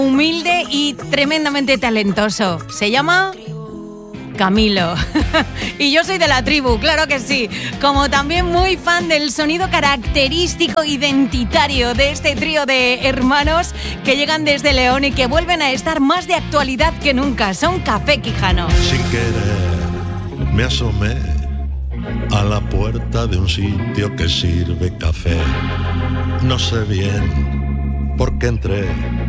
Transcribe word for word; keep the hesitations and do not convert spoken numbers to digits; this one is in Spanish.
humilde y tremendamente talentoso. Se llama Camilo. Y yo soy de la tribu, claro que sí. Como también muy fan del sonido característico identitario de este trío de hermanos que llegan desde León y que vuelven a estar más de actualidad que nunca. Son Café Quijano. Sin querer me asomé a la puerta de un sitio que sirve café. No sé bien por qué entré,